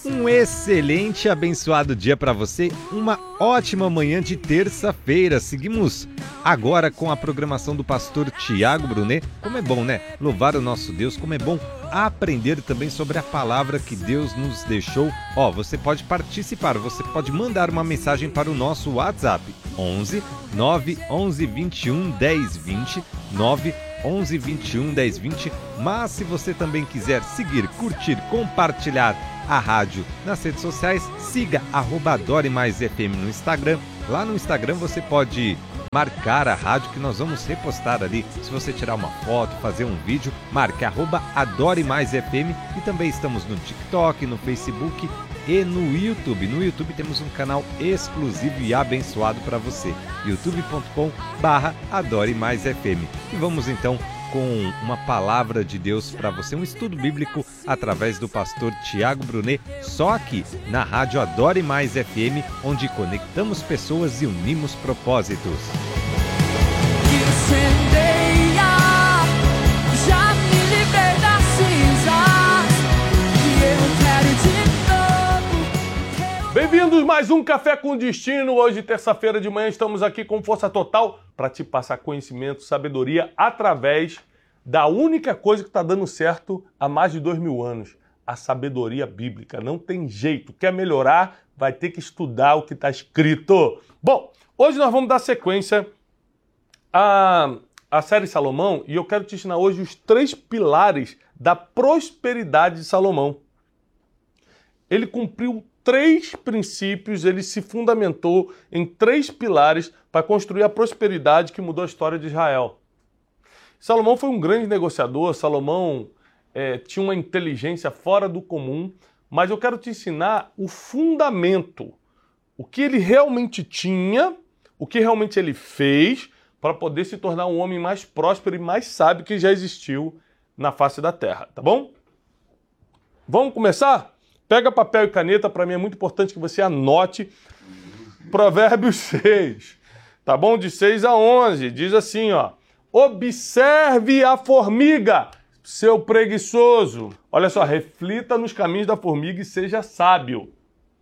Um excelente e abençoado dia para você, uma ótima manhã de terça-feira. Seguimos agora com a programação do pastor Tiago Brunet. Como é bom, né? Louvar o nosso Deus, como é bom aprender também sobre a palavra que Deus nos deixou. Você pode participar, você pode mandar uma mensagem para o nosso WhatsApp, 11 911 21 10 20, 911 21 10 20. Mas se você também quiser seguir, curtir, compartilhar a rádio nas redes sociais, siga @AdoreMaisFM no Instagram. Lá no Instagram você pode marcar a rádio que nós vamos repostar ali. Se você tirar uma foto, fazer um vídeo, marque @AdoreMaisFM. E também estamos no TikTok, no Facebook e no YouTube. No YouTube temos um canal exclusivo e abençoado para você, youtube.com/AdoreMaisFM. E vamos então com uma palavra de Deus para você, um estudo bíblico através do pastor Tiago Brunet, só aqui na Rádio Adore Mais FM, onde conectamos pessoas e unimos propósitos. Incendeia, já me livrei das cinzas, e eu quero de novo. Bem-vindos mais um Café com Destino. Hoje, terça-feira de manhã, estamos aqui com força total para te passar conhecimento, sabedoria através da única coisa que está dando certo há mais de 2000 anos, a sabedoria bíblica. Não tem jeito. Quer melhorar, vai ter que estudar o que está escrito. Bom, hoje nós vamos dar sequência à série Salomão e eu quero te ensinar hoje os 3 pilares da prosperidade de Salomão. Ele cumpriu 3 princípios, ele se fundamentou em 3 pilares para construir a prosperidade que mudou a história de Israel. Salomão foi um grande negociador, Salomão tinha uma inteligência fora do comum, mas eu quero te ensinar o fundamento, o que ele realmente tinha, o que realmente ele fez para poder se tornar um homem mais próspero e mais sábio que já existiu na face da terra, tá bom? Vamos começar? Pega papel e caneta, para mim é muito importante que você anote Provérbios 6, tá bom? De 6 a 11, diz assim, observe a formiga, seu preguiçoso. Olha só, reflita nos caminhos da formiga e seja sábio.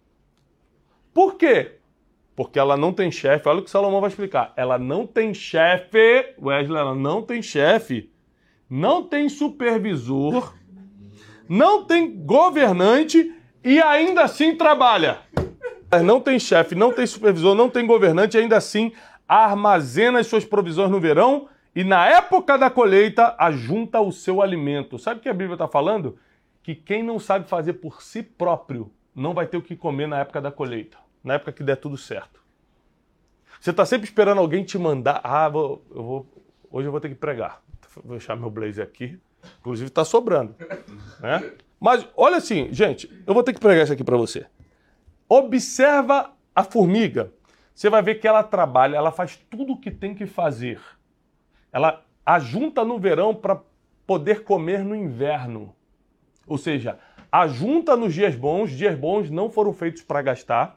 Por quê? Porque ela não tem chefe, olha o que Salomão vai explicar. Ela não tem chefe, Wesley, ela não tem chefe, não tem supervisor, não tem governante e ainda assim trabalha. Não tem chefe, não tem supervisor, não tem governante e ainda assim armazena as suas provisões no verão e na época da colheita ajunta o seu alimento. Sabe o que a Bíblia está falando? Que quem não sabe fazer por si próprio não vai ter o que comer na época da colheita, na época que der tudo certo. Você está sempre esperando alguém te mandar, hoje eu vou ter que pregar. Vou deixar meu blazer aqui, inclusive está sobrando, né? Mas olha assim, gente, eu vou ter que pregar isso aqui para você. Observa a formiga. Você vai ver que ela trabalha, ela faz tudo o que tem que fazer. Ela ajunta no verão para poder comer no inverno. Ou seja, ajunta nos dias bons não foram feitos para gastar.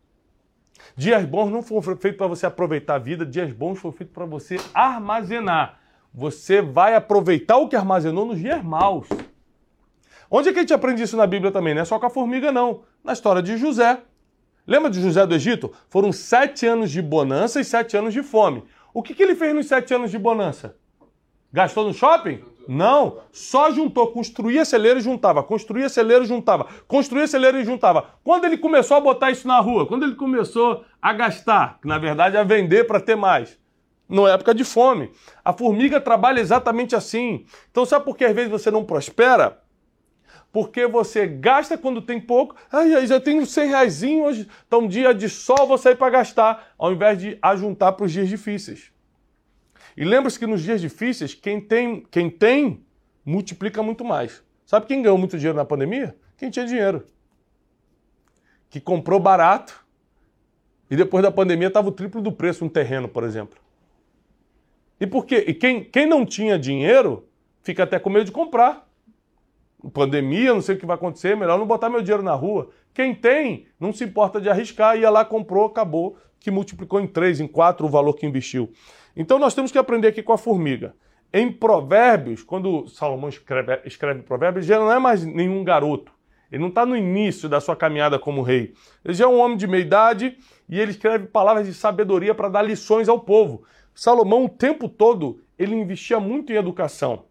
Dias bons não foram feitos para você aproveitar a vida, dias bons foram feitos para você armazenar. Você vai aproveitar o que armazenou nos dias maus. Onde é que a gente aprende isso na Bíblia também? Não é só com a formiga, não. Na história de José. Lembra de José do Egito? Foram 7 anos de bonança e 7 anos de fome. O que ele fez nos 7 anos de bonança? Gastou no shopping? Não. Só juntou. Construía celeiro e juntava. Construía celeiro e juntava. Construía celeiro e juntava. Quando ele começou a botar isso na rua? Quando ele começou a gastar? Que na verdade é a vender para ter mais. Na época de fome. A formiga trabalha exatamente assim. Então sabe por que às vezes você não prospera? Porque você gasta quando tem pouco. Já tenho 100 reaisinho hoje, tá um dia de sol, vou sair para gastar, ao invés de ajuntar para os dias difíceis. E lembre-se que nos dias difíceis, quem tem, multiplica muito mais. Sabe quem ganhou muito dinheiro na pandemia? Quem tinha dinheiro. Que comprou barato e depois da pandemia estava o triplo do preço um terreno, por exemplo. E por quê? E quem não tinha dinheiro fica até com medo de comprar. Pandemia, não sei o que vai acontecer, melhor não botar meu dinheiro na rua. Quem tem, não se importa de arriscar, ia lá, comprou, acabou, que multiplicou em 3, em 4 o valor que investiu. Então nós temos que aprender aqui com a formiga. Em Provérbios, quando Salomão escreve Provérbios, já não é mais nenhum garoto. Ele não está no início da sua caminhada como rei. Ele já é um homem de meia idade e ele escreve palavras de sabedoria para dar lições ao povo. Salomão, o tempo todo, ele investia muito em educação.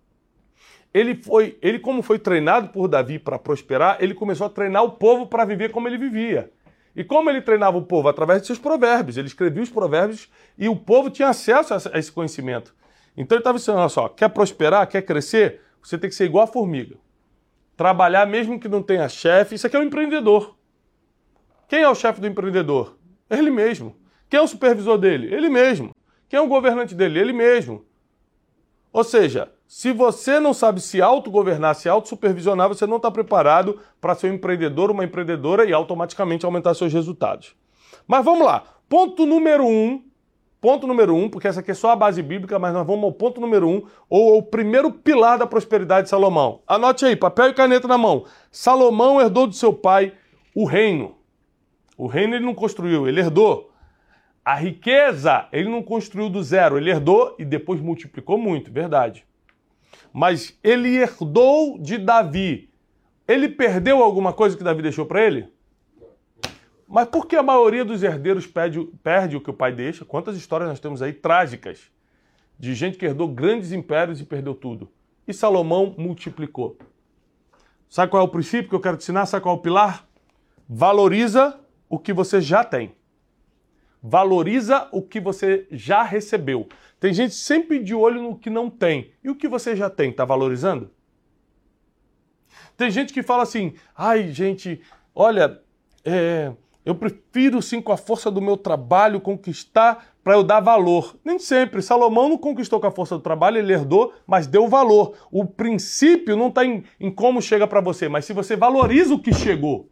Ele como foi treinado por Davi para prosperar, ele começou a treinar o povo para viver como ele vivia. E como ele treinava o povo? Através de seus provérbios. Ele escrevia os provérbios e o povo tinha acesso a esse conhecimento. Então ele estava dizendo, olha só, quer prosperar, quer crescer, você tem que ser igual a formiga. Trabalhar mesmo que não tenha chefe, isso aqui é um empreendedor. Quem é o chefe do empreendedor? Ele mesmo. Quem é o supervisor dele? Ele mesmo. Quem é o governante dele? Ele mesmo. Ou seja, se você não sabe se autogovernar, se autossupervisionar, você não está preparado para ser um empreendedor, uma empreendedora e automaticamente aumentar seus resultados. Mas vamos lá. Ponto número um, porque essa aqui é só a base bíblica, mas nós vamos ao ponto número 1, ou o primeiro pilar da prosperidade de Salomão. Anote aí, papel e caneta na mão. Salomão herdou do seu pai o reino. O reino ele não construiu, ele herdou. A riqueza ele não construiu do zero, ele herdou e depois multiplicou muito, verdade. Mas ele herdou de Davi. Ele perdeu alguma coisa que Davi deixou para ele? Mas por que a maioria dos herdeiros perde o que o pai deixa? Quantas histórias nós temos aí trágicas de gente que herdou grandes impérios e perdeu tudo. E Salomão multiplicou. Sabe qual é o princípio que eu quero te ensinar? Sabe qual é o pilar? Valoriza o que você já tem. Valoriza o que você já recebeu. Tem gente sempre de olho no que não tem. E o que você já tem, está valorizando? Tem gente que fala assim, ai gente, olha, eu prefiro sim com a força do meu trabalho conquistar para eu dar valor. Nem sempre. Salomão não conquistou com a força do trabalho, ele herdou, mas deu valor. O princípio não está em como chega para você, mas se você valoriza o que chegou.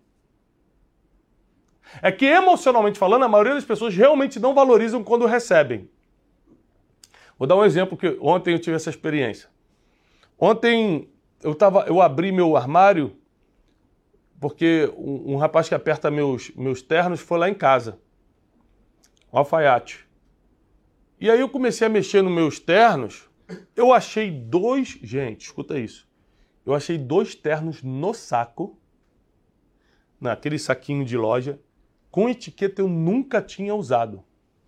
É que emocionalmente falando, a maioria das pessoas realmente não valorizam quando recebem. Vou dar um exemplo que ontem eu tive essa experiência. Ontem eu abri meu armário porque um rapaz que aperta meus ternos foi lá em casa. Um alfaiate. E aí eu comecei a mexer nos meus ternos, eu achei gente, escuta isso. Eu achei 2 ternos no saco, naquele saquinho de loja, com etiqueta eu nunca tinha usado.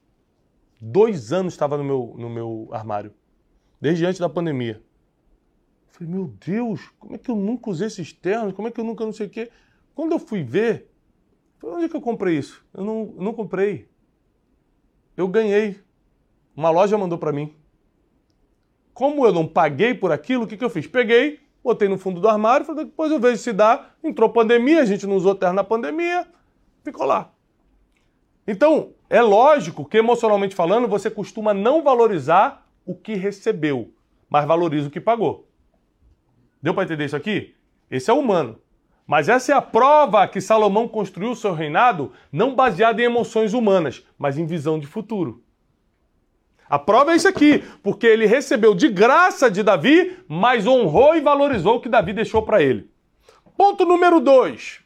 2 anos estava no meu armário, desde antes da pandemia. Falei, meu Deus, como é que eu nunca usei esses ternos? Como é que eu nunca não sei o quê? Quando eu fui ver, falei, onde é que eu comprei isso? Eu não comprei. Eu ganhei. Uma loja mandou para mim. Como eu não paguei por aquilo, o que eu fiz? Peguei, botei no fundo do armário, falei, depois eu vejo se dá. Entrou pandemia, a gente não usou terno na pandemia, ficou lá. Então, é lógico que emocionalmente falando, você costuma não valorizar o que recebeu, mas valoriza o que pagou. Deu para entender isso aqui? Esse é humano. Mas essa é a prova que Salomão construiu o seu reinado não baseado em emoções humanas, mas em visão de futuro. A prova é isso aqui, porque ele recebeu de graça de Davi, mas honrou e valorizou o que Davi deixou para ele. Ponto número 2.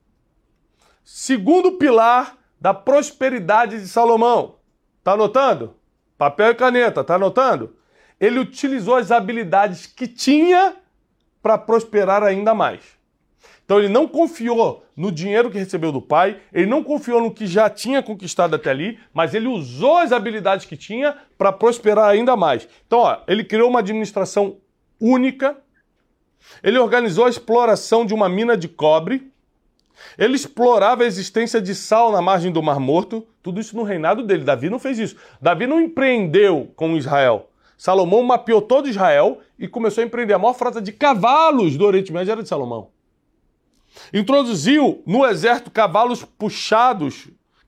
Segundo pilar da prosperidade de Salomão. Tá anotando? Papel e caneta, tá anotando? Ele utilizou as habilidades que tinha para prosperar ainda mais. Então ele não confiou no dinheiro que recebeu do pai, ele não confiou no que já tinha conquistado até ali, mas ele usou as habilidades que tinha para prosperar ainda mais. Então, ele criou uma administração única, ele organizou a exploração de uma mina de cobre, ele explorava a existência de sal na margem do Mar Morto, tudo isso no reinado dele. Davi não fez isso. Davi não empreendeu com Israel. Salomão mapeou todo Israel e começou a empreender. A maior frota de cavalos do Oriente Médio era de Salomão. Introduziu no exército carros puxados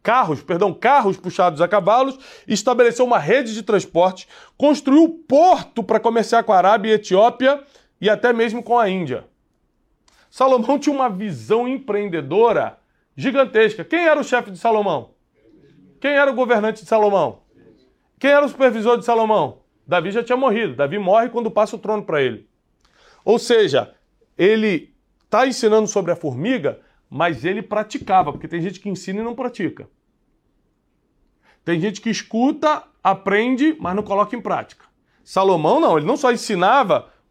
a cavalos, estabeleceu uma rede de transporte, construiu porto para comerciar com a Arábia e Etiópia e até mesmo com a Índia. Salomão tinha uma visão empreendedora gigantesca. Quem era o chefe de Salomão? Quem era o governante de Salomão? Quem era o supervisor de Salomão? Davi já tinha morrido. Davi morre quando passa o trono para ele. Ou seja, ele está ensinando sobre a formiga, mas ele praticava, porque tem gente que ensina e não pratica. Tem gente que escuta, aprende, mas não coloca em prática. Salomão não, ele não só ensinava,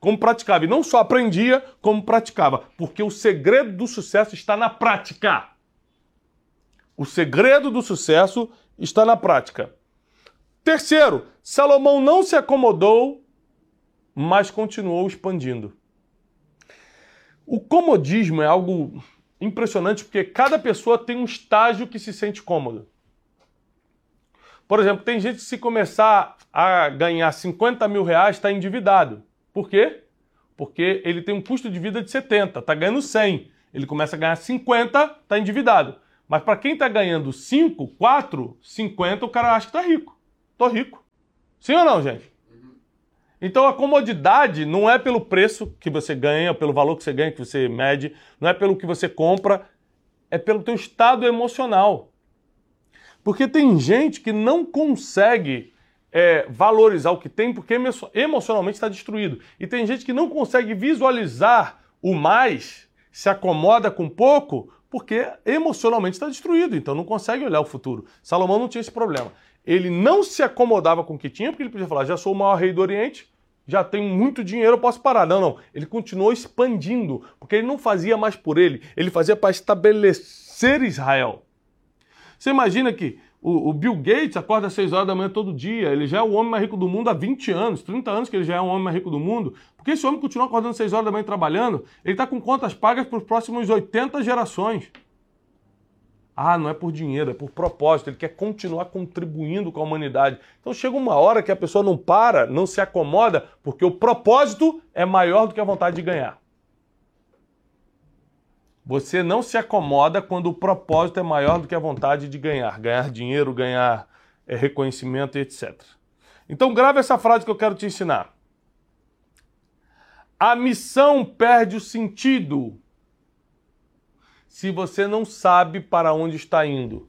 como praticava. E não só aprendia, como praticava. Porque o segredo do sucesso está na prática. O segredo do sucesso está na prática. Terceiro, Salomão não se acomodou, mas continuou expandindo. O comodismo é algo impressionante porque cada pessoa tem um estágio que se sente cômodo. Por exemplo, tem gente que se começar a ganhar 50 mil reais está endividado. Por quê? Porque ele tem um custo de vida de 70, está ganhando 100. Ele começa a ganhar 50, está endividado. Mas para quem está ganhando 5, 4, 50, o cara acha que está rico. Estou rico. Sim ou não, gente? Então a comodidade não é pelo preço que você ganha, pelo valor que você ganha, que você mede, não é pelo que você compra, é pelo teu estado emocional. Porque tem gente que não consegue valorizar o que tem porque emocionalmente está destruído. E tem gente que não consegue visualizar o mais, se acomoda com pouco, porque emocionalmente está destruído, então não consegue olhar o futuro. Salomão não tinha esse problema. Ele não se acomodava com o que tinha, porque ele podia falar, já sou o maior rei do Oriente, já tenho muito dinheiro, eu posso parar. Não, não. Ele continuou expandindo, porque ele não fazia mais por ele, ele fazia para estabelecer Israel. Você imagina que o Bill Gates acorda às 6 horas da manhã todo dia, ele já é o homem mais rico do mundo há 20 anos, 30 anos que ele já é o homem mais rico do mundo. Porque esse homem continua acordando às 6 horas da manhã trabalhando, ele está com contas pagas para os próximos 80 gerações. Ah, não é por dinheiro, é por propósito, ele quer continuar contribuindo com a humanidade. Então chega uma hora que a pessoa não para, não se acomoda, porque o propósito é maior do que a vontade de ganhar. Você não se acomoda quando o propósito é maior do que a vontade de ganhar. Ganhar dinheiro, ganhar reconhecimento, etc. Então grave essa frase que eu quero te ensinar. A missão perde o sentido se você não sabe para onde está indo.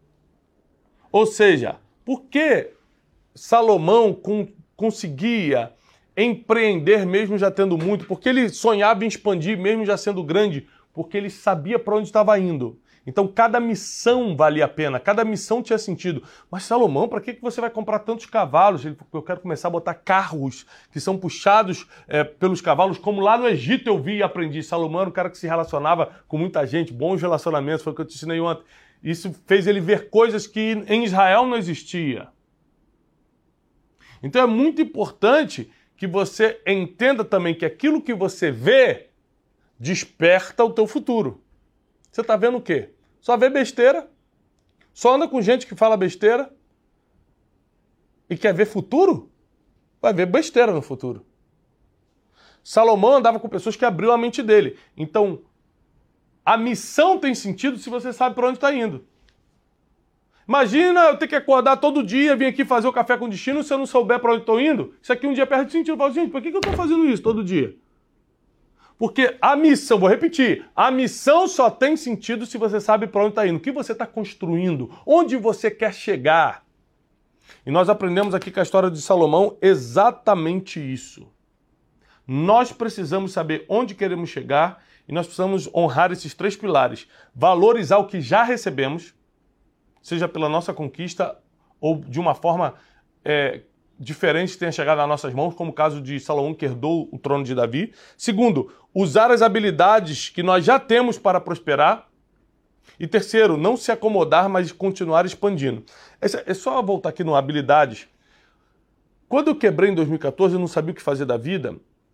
Ou seja, por que Salomão conseguia empreender mesmo já tendo muito? Porque ele sonhava em expandir mesmo já sendo grande? Porque ele sabia para onde estava indo. Então cada missão valia a pena, cada missão tinha sentido. Mas Salomão, para que você vai comprar tantos cavalos? Eu quero começar a botar carros que são puxados pelos cavalos, como lá no Egito eu vi e aprendi. Salomão era um cara que se relacionava com muita gente, bons relacionamentos, foi o que eu te ensinei ontem. Isso fez ele ver coisas que em Israel não existia. Então é muito importante que você entenda também que aquilo que você vê desperta o teu futuro. Você está vendo o quê? Só vê besteira? Só anda com gente que fala besteira? E quer ver futuro? Vai ver besteira no futuro. Salomão andava com pessoas que abriu a mente dele. Então, a missão tem sentido se você sabe para onde está indo. Imagina eu ter que acordar todo dia, vir aqui fazer o café com destino se eu não souber para onde estou indo. Isso aqui um dia perde sentido. Eu falo, gente, por que eu estou fazendo isso todo dia? Porque a missão, vou repetir, a missão só tem sentido se você sabe para onde está indo, o que você está construindo, onde você quer chegar. E nós aprendemos aqui com a história de Salomão exatamente isso. Nós precisamos saber onde queremos chegar e nós precisamos honrar esses 3 pilares. Valorizar o que já recebemos, seja pela nossa conquista ou de uma forma diferente que tenha chegado nas nossas mãos, como o caso de Salomão que herdou o trono de Davi. Segundo, usar as habilidades que nós já temos para prosperar. E terceiro, não se acomodar, mas continuar expandindo. É só voltar aqui no habilidades. Quando eu quebrei em 2014, eu não sabia o que fazer da vida.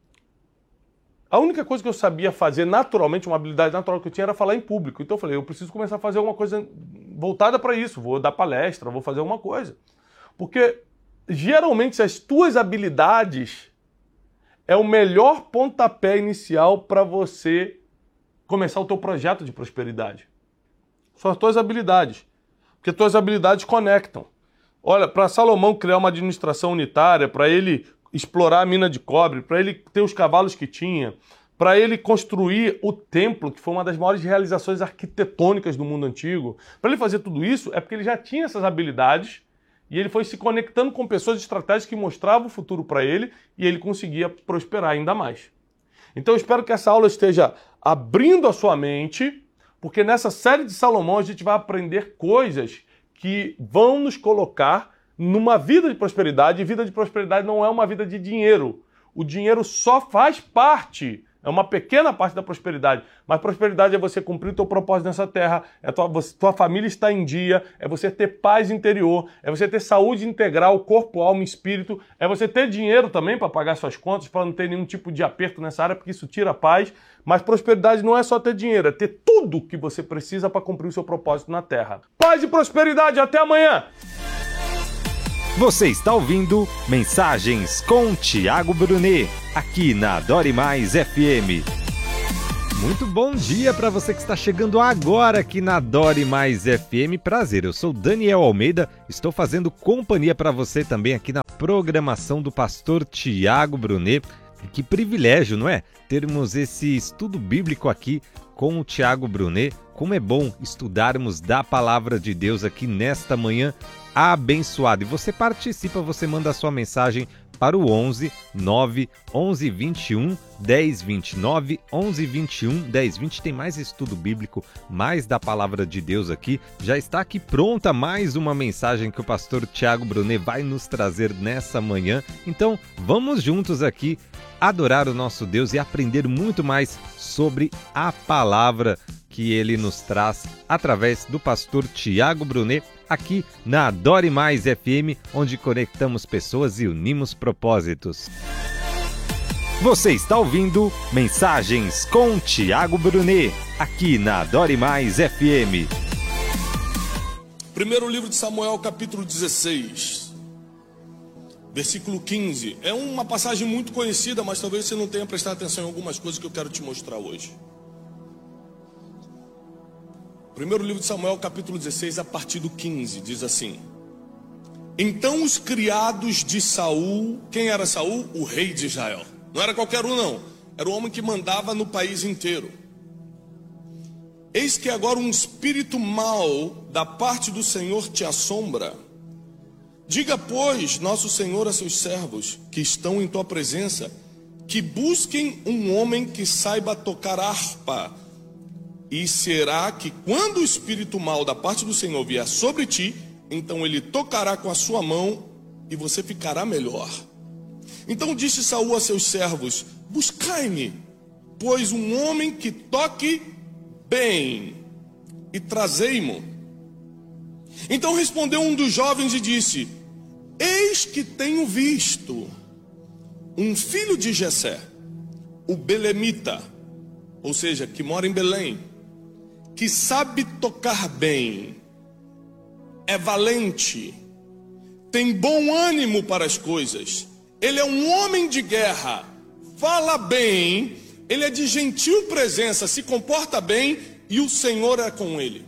A única coisa que eu sabia fazer naturalmente, uma habilidade natural que eu tinha, era falar em público. Então eu falei, eu preciso começar a fazer alguma coisa voltada para isso. Vou dar palestra, vou fazer alguma coisa. Porque geralmente as tuas habilidades é o melhor pontapé inicial para você começar o teu projeto de prosperidade. São as tuas habilidades. Porque as tuas habilidades conectam. Olha, para Salomão criar uma administração unitária, para ele explorar a mina de cobre, para ele ter os cavalos que tinha, para ele construir o templo, que foi uma das maiores realizações arquitetônicas do mundo antigo, para ele fazer tudo isso, é porque ele já tinha essas habilidades e ele foi se conectando com pessoas estratégicas que mostravam o futuro para ele e ele conseguia prosperar ainda mais. Então eu espero que essa aula esteja abrindo a sua mente, porque nessa série de Salomão a gente vai aprender coisas que vão nos colocar numa vida de prosperidade, e vida de prosperidade não é uma vida de dinheiro. O dinheiro só faz parte, é uma pequena parte da prosperidade, mas prosperidade é você cumprir o teu propósito nessa terra, é tua família estar em dia, é você ter paz interior, é você ter saúde integral, corpo, alma e espírito, é você ter dinheiro também para pagar suas contas, para não ter nenhum tipo de aperto nessa área, porque isso tira a paz. Mas prosperidade não é só ter dinheiro, é ter tudo que você precisa para cumprir o seu propósito na terra. Paz e prosperidade, até amanhã! Você está ouvindo Mensagens com Tiago Brunet, aqui na Adore Mais FM. Muito bom dia para você que está chegando agora aqui na Adore Mais FM. Prazer, eu sou Daniel Almeida, estou fazendo companhia para você também aqui na programação do pastor Tiago Brunet. Que privilégio, não é? Termos esse estudo bíblico aqui com o Tiago Brunet. Como é bom estudarmos da Palavra de Deus aqui nesta manhã abençoada. E você participa, você manda a sua mensagem para o 11 9 11 21 10 20. 9 11 21 10 20. Tem mais estudo bíblico, mais da Palavra de Deus aqui. Já está aqui pronta mais uma mensagem que o pastor Tiago Brunet vai nos trazer nessa manhã. Então, vamos juntos aqui adorar o nosso Deus e aprender muito mais sobre a palavra que ele nos traz através do pastor Tiago Brunet, aqui na Adore Mais FM, onde conectamos pessoas e unimos propósitos. Você está ouvindo Mensagens com Tiago Brunet, aqui na Adore Mais FM. Primeiro livro de Samuel, capítulo 16, versículo 15. É uma passagem muito conhecida, mas talvez você não tenha prestado atenção em algumas coisas que eu quero te mostrar hoje. Primeiro livro de Samuel, capítulo 16, a partir do 15, diz assim: Então os criados de Saul, quem era Saul? O rei de Israel. Não era qualquer um não, era o homem que mandava no país inteiro. Eis que agora um espírito mau da parte do Senhor te assombra. Diga, pois, nosso Senhor a seus servos que estão em tua presença, que busquem um homem que saiba tocar harpa. E será que quando o espírito mau da parte do Senhor vier sobre ti, então ele tocará com a sua mão e você ficará melhor. Então disse Saul a seus servos: buscai-me, pois um homem que toque bem, e trazei-mo. Então respondeu um dos jovens e disse: eis que tenho visto um filho de Jessé, o belemita, ou seja, que mora em Belém, que sabe tocar bem, é valente, tem bom ânimo para as coisas, ele é um homem de guerra, fala bem, ele é de gentil presença, se comporta bem, e o Senhor é com ele.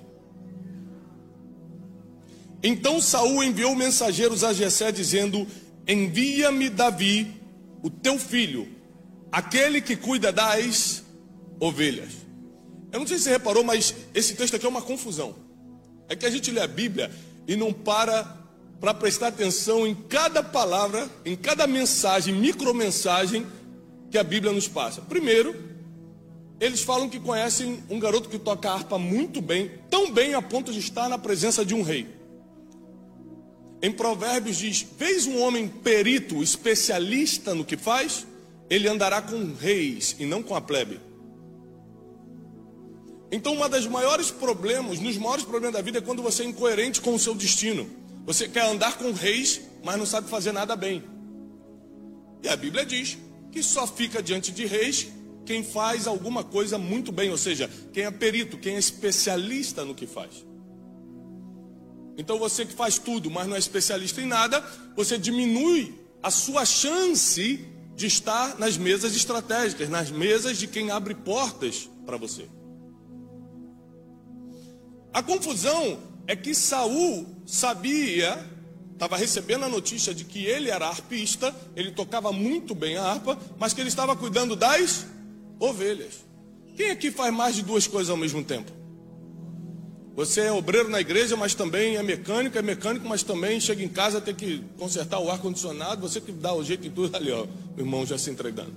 Então Saul enviou mensageiros a Jessé dizendo: envia-me Davi, o teu filho, aquele que cuida das ovelhas. Eu não sei se você reparou, mas esse texto aqui é uma confusão. É que a gente lê a Bíblia e não para prestar atenção em cada palavra, em cada mensagem, micromensagem que a Bíblia nos passa. Primeiro, eles falam que conhecem um garoto que toca harpa muito bem, tão bem a ponto de estar na presença de um rei. Em Provérbios diz: vês um homem perito, especialista no que faz, ele andará com reis e não com a plebe. Então nos maiores problemas da vida é quando você é incoerente com o seu destino. Você quer andar com reis, mas não sabe fazer nada bem. E a Bíblia diz que só fica diante de reis quem faz alguma coisa muito bem, ou seja, quem é perito, quem é especialista no que faz. Então você que faz tudo, mas não é especialista em nada, você diminui a sua chance de estar nas mesas estratégicas, nas mesas de quem abre portas para você. A confusão é que Saul sabia, estava recebendo a notícia de que ele era harpista, ele tocava muito bem a harpa, mas que ele estava cuidando das ovelhas. Quem aqui faz mais de duas coisas ao mesmo tempo? Você é obreiro na igreja, mas também é mecânico, mas também chega em casa, tem que consertar o ar-condicionado, você que dá o jeito em tudo ali, ó, o irmão já se entregando.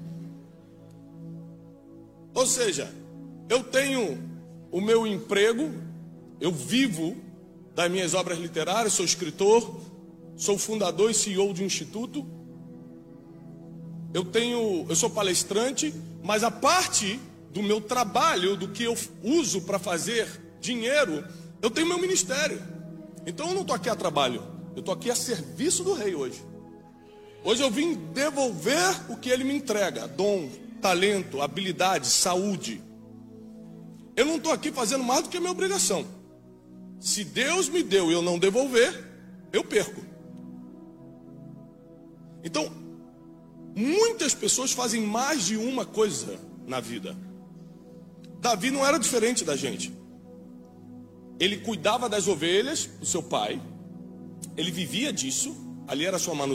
Ou seja, eu tenho o meu emprego, eu vivo das minhas obras literárias, sou escritor, sou fundador e CEO de um instituto, eu sou palestrante, mas a parte do meu trabalho, do que eu uso para fazer dinheiro, eu tenho meu ministério. Então eu não estou aqui a trabalho, eu estou aqui a serviço do rei hoje. Hoje eu vim devolver o que ele me entrega: dom, talento, habilidade, saúde. Eu não estou aqui fazendo mais do que a minha obrigação. Se Deus me deu e eu não devolver, eu perco. Então, muitas pessoas fazem mais de uma coisa na vida. Davi não era diferente da gente. Ele cuidava das ovelhas do seu pai, ele vivia disso, ali era a sua manutenção.